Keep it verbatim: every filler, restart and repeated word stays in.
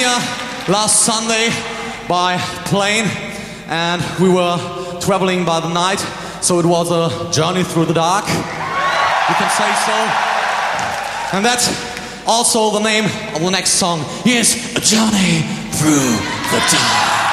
here last Sunday by plane, and we were traveling by the night, so it was a journey through the dark, you can say so. And that's also the name of the next song. Here's A Journey Through the Dark.